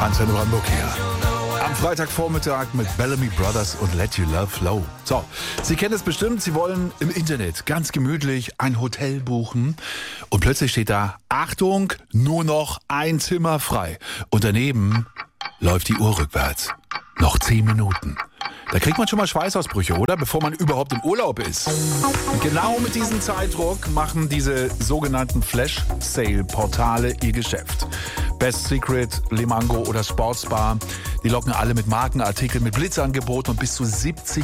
Antenne Brandenburg hier. Am Freitagvormittag mit Bellamy Brothers und Let Your Love Flow. So, Sie kennen es bestimmt, Sie wollen im Internet ganz gemütlich ein Hotel buchen und plötzlich steht da, Achtung, nur noch ein Zimmer frei. Und daneben läuft die Uhr rückwärts. Noch 10 Minuten. Da kriegt man schon mal Schweißausbrüche, oder? Bevor man überhaupt im Urlaub ist. Und genau mit diesem Zeitdruck machen diese sogenannten Flash-Sale-Portale ihr Geschäft. Best Secret, Limango oder Sportsbar, die locken alle mit Markenartikeln, mit Blitzangeboten und bis zu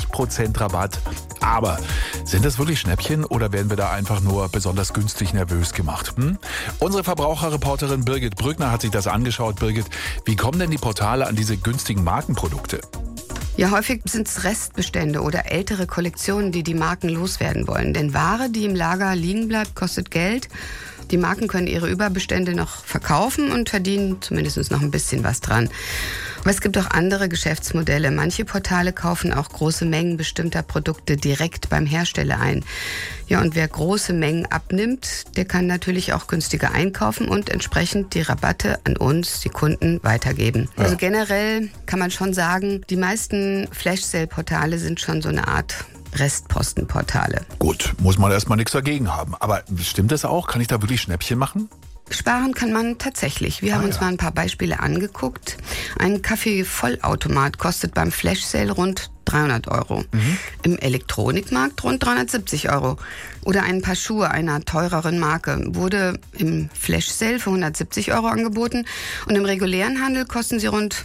70% Rabatt. Aber sind das wirklich Schnäppchen oder werden wir da einfach nur besonders günstig nervös gemacht? Unsere Verbraucherreporterin Birgit Brückner hat sich das angeschaut. Birgit, wie kommen denn die Portale an diese günstigen Markenprodukte? Ja, häufig sind es Restbestände oder ältere Kollektionen, die die Marken loswerden wollen. Denn Ware, die im Lager liegen bleibt, kostet Geld. Die Marken können ihre Überbestände noch verkaufen und verdienen zumindest noch ein bisschen was dran. Aber es gibt auch andere Geschäftsmodelle. Manche Portale kaufen auch große Mengen bestimmter Produkte direkt beim Hersteller ein. Ja, und wer große Mengen abnimmt, der kann natürlich auch günstiger einkaufen und entsprechend die Rabatte an uns, die Kunden, weitergeben. Ja. Also generell kann man schon sagen, die meisten Flash-Sale-Portale sind schon so eine Art Restpostenportale. Gut, muss man erstmal nichts dagegen haben. Aber stimmt das auch? Kann ich da wirklich Schnäppchen machen? Sparen kann man tatsächlich. Wir haben uns mal ein paar Beispiele angeguckt. Ein Kaffee-Vollautomat kostet beim Flash-Sale rund 300 Euro. Im Elektronikmarkt rund 370 Euro. Oder ein Paar Schuhe einer teureren Marke wurde im Flash-Sale für 170 Euro angeboten. Und im regulären Handel kosten sie rund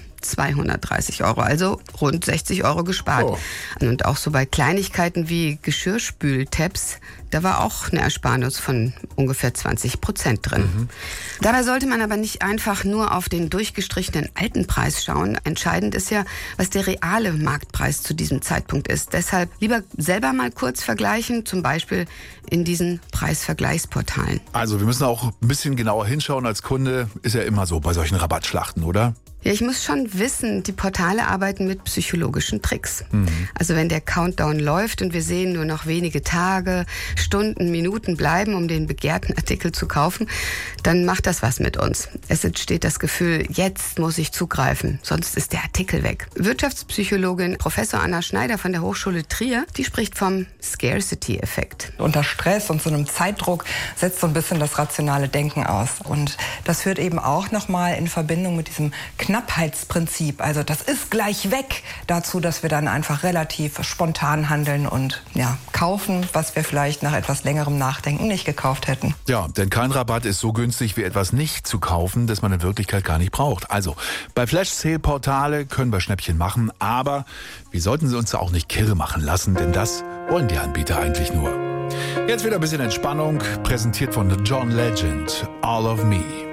230 Euro, also rund 60 Euro gespart. Oh. Und auch so bei Kleinigkeiten wie Geschirrspültabs, da war auch eine Ersparnis von ungefähr 20% drin. Dabei sollte man aber nicht einfach nur auf den durchgestrichenen alten Preis schauen. Entscheidend ist ja, was der reale Marktpreis zu diesem Zeitpunkt ist. Deshalb lieber selber mal kurz vergleichen, zum Beispiel in diesen Preisvergleichsportalen. Also wir müssen auch ein bisschen genauer hinschauen als Kunde. Ist ja immer so bei solchen Rabattschlachten, oder? Ja, ich muss schon wissen, die Portale arbeiten mit psychologischen Tricks. Also wenn der Countdown läuft und wir sehen nur noch wenige Tage, Stunden, Minuten bleiben, um den begehrten Artikel zu kaufen, dann macht das was mit uns. Es entsteht das Gefühl, jetzt muss ich zugreifen, sonst ist der Artikel weg. Wirtschaftspsychologin Professor Anna Schneider von der Hochschule Trier, die spricht vom Scarcity-Effekt. Unter Stress und so einem Zeitdruck setzt so ein bisschen das rationale Denken aus. Und das führt eben auch nochmal in Verbindung mit diesem Knappheitsprinzip, also das ist gleich weg, dazu, dass wir dann einfach relativ spontan handeln und kaufen, was wir vielleicht nach etwas längerem Nachdenken nicht gekauft hätten. Ja, denn kein Rabatt ist so günstig wie etwas nicht zu kaufen, das man in Wirklichkeit gar nicht braucht. Also, bei Flash-Sale-Portale können wir Schnäppchen machen, aber wir sollten sie uns da auch nicht kirre machen lassen, denn das wollen die Anbieter eigentlich nur. Jetzt wieder ein bisschen Entspannung, präsentiert von The John Legend, All of Me.